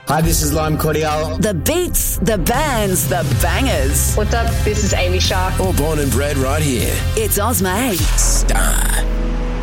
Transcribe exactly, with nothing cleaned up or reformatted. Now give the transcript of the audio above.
Hi, this is Lime Cordial. The beats, the bands, the bangers. What's up? This is Amy Shark. All born and bred right here. It's Ozmate. Star.